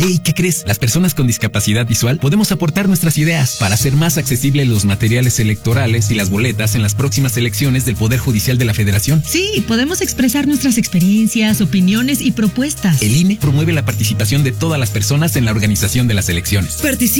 Hey, ¿qué crees? Las personas con discapacidad visual podemos aportar nuestras ideas para hacer más accesibles los materiales electorales y las boletas en las próximas elecciones del Poder Judicial de la Federación. Sí, podemos expresar nuestras experiencias, opiniones y propuestas. El INE promueve la participación de todas las personas en la organización de las elecciones.